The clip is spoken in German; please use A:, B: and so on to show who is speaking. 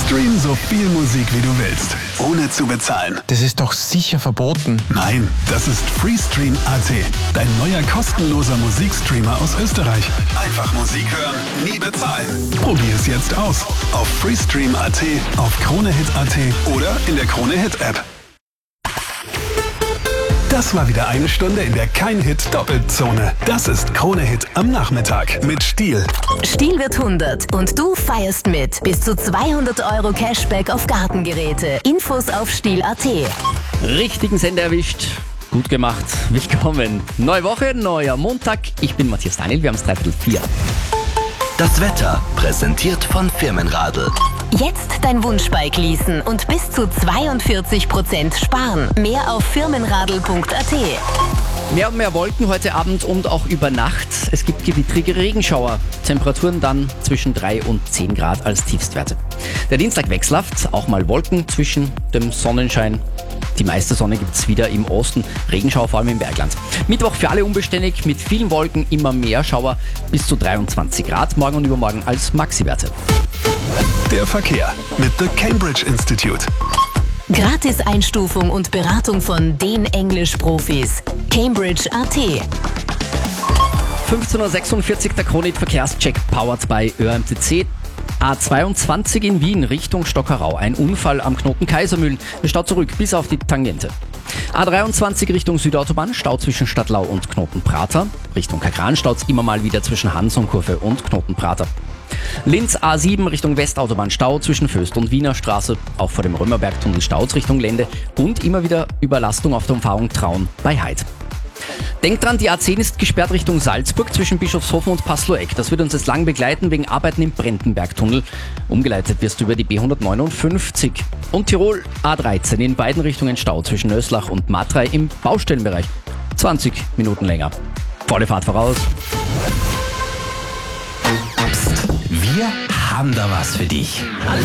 A: Stream so viel Musik wie du willst, ohne zu bezahlen.
B: Das ist doch sicher verboten.
A: Nein, das ist Freestream.at, dein neuer kostenloser Musikstreamer aus Österreich. Einfach Musik hören, nie bezahlen. Probier es jetzt aus. Auf Freestream.at, auf KroneHit.at oder in der KroneHit-App. Das war wieder eine Stunde in der Kein-Hit-Doppelzone. Das ist KroneHit am Nachmittag mit Stiel.
C: Stiel wird 100 und du feierst mit. Bis zu 200 € Cashback auf Gartengeräte. Infos auf Stiel.at.
D: Richtigen Sender erwischt. Gut gemacht. Willkommen. Neue Woche, neuer Montag. Ich bin Matthias Daniel, wir haben es 3:45.
E: Das Wetter präsentiert von Firmenradl.
C: Jetzt dein Wunschbike leasen und bis zu 42% sparen. Mehr auf firmenradl.at.
D: Mehr und mehr Wolken heute Abend und auch über Nacht. Es gibt gewittrige Regenschauer. Temperaturen dann zwischen 3 und 10 Grad als Tiefstwerte. Der Dienstag wechselhaft, auch mal Wolken zwischen dem Sonnenschein. Die meiste Sonne gibt's wieder im Osten, Regenschauer vor allem im Bergland. Mittwoch für alle unbeständig, mit vielen Wolken, immer mehr Schauer, bis zu 23 Grad, morgen und übermorgen als Maxi-Werte.
A: Der Verkehr mit The Cambridge Institute.
C: Gratis-Einstufung und Beratung von den Englisch-Profis. Cambridge.at.
D: 15:46 Uhr, der Kronehit-Verkehrscheck powered by ÖMTC. A22 in Wien Richtung Stockerau. Ein Unfall am Knoten Kaisermühlen. Es staut zurück bis auf die Tangente. A23 Richtung Südautobahn. Stau zwischen Stadtlau und Knoten-Prater. Richtung Kagran staut's immer mal wieder zwischen Hansonkurve und Knoten-Prater. Linz A7 Richtung Westautobahn. Stau zwischen Föst und Wiener Straße. Auch vor dem Römerbergtunnel staut's Richtung Lende. Und immer wieder Überlastung auf der Umfahrung Traun bei Heid. Denkt dran, die A10 ist gesperrt Richtung Salzburg zwischen Bischofshofen und Passloeck. Das wird uns jetzt lang begleiten wegen Arbeiten im Brentenbergtunnel. Umgeleitet wirst du über die B159. Und Tirol A13 in beiden Richtungen Stau zwischen Nöslach und Matrei im Baustellenbereich. 20 Minuten länger. Volle Fahrt voraus.
E: Wir haben da was für dich.